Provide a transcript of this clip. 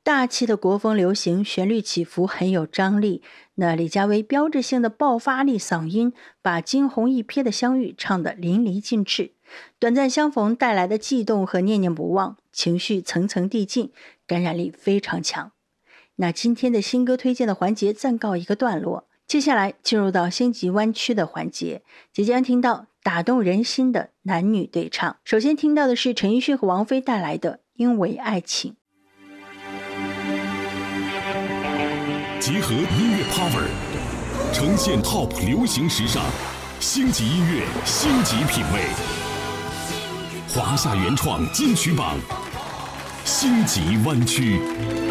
大气的国风流行，旋律起伏很有张力。那李佳薇标志性的爆发力嗓音，把惊鸿一瞥的相遇唱得淋漓尽致。短暂相逢带来的悸动和念念不忘，情绪层层递进，感染力非常强。那今天的新歌推荐的环节暂告一个段落，接下来进入到星级湾区的环节，即将听到打动人心的男女对唱。首先听到的是陈奕迅和王菲带来的《因为爱情》。 结合音乐 power， 呈现 top 流行时尚，星级音乐，星级品味。华夏原创金曲榜，星级湾区。